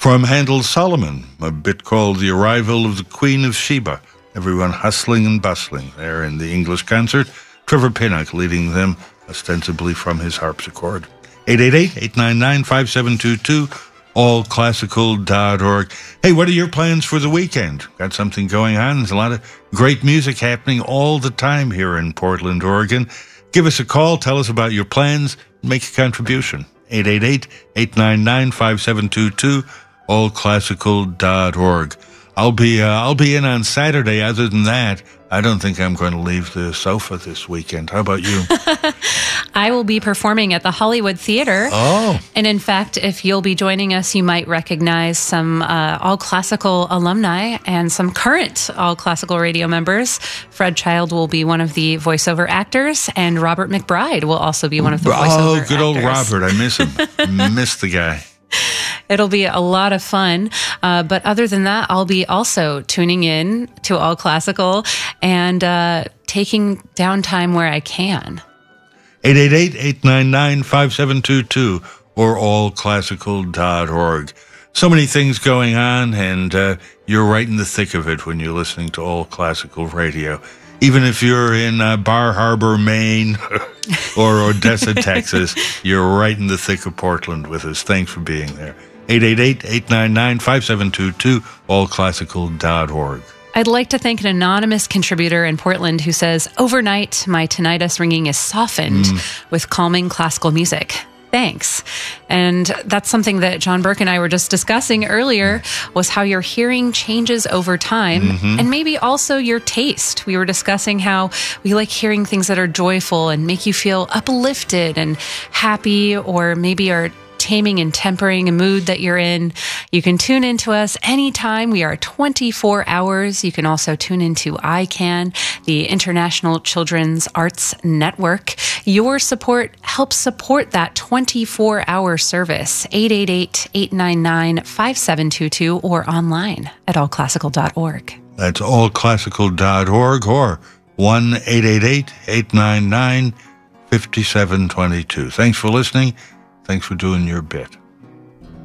From Handel's Solomon, a bit called The Arrival of the Queen of Sheba. Everyone hustling and bustling there in the English concert. Trevor Pinnock leading them, ostensibly from his harpsichord. 888-899-5722, allclassical.org. Hey, what are your plans for the weekend? Got something going on? There's a lot of great music happening all the time here in Portland, Oregon. Give us a call. Tell us about your plans. Make a contribution. 888-899-5722, allclassical.org. I'll be in on Saturday. Other than that, I don't think I'm going to leave the sofa this weekend. How about you? I will be performing at the Hollywood Theater. Oh. And in fact, if you'll be joining us, you might recognize some All Classical alumni and some current All Classical radio members. Fred Child will be one of the voiceover actors, and Robert McBride will also be one of the voiceover actors. Oh, good old Robert. I miss him. Miss the guy. It'll be a lot of fun. But other than that, I'll be also tuning in to All Classical and taking downtime where I can. 888-899-5722 or allclassical.org. So many things going on, and you're right in the thick of it when you're listening to All Classical Radio. Even if you're in Bar Harbor, Maine, or Odessa, Texas, you're right in the thick of Portland with us. Thanks for being there. 888-899-5722, allclassical.org. I'd like to thank an anonymous contributor in Portland who says, overnight, my tinnitus ringing is softened with calming classical music. Thanks. And that's something that John Burke and I were just discussing earlier, was how your hearing changes over time, and maybe also your taste. We were discussing how we like hearing things that are joyful and make you feel uplifted and happy, or maybe are taming and tempering a mood that you're in. You can tune into us anytime. We are 24 hours. You can also tune into ICANN, the International Children's Arts Network. Your support helps support that 24-hour service. 888-899-5722 or online at allclassical.org. That's allclassical.org or 1-888-899-5722. Thanks for listening. Thanks for doing your bit.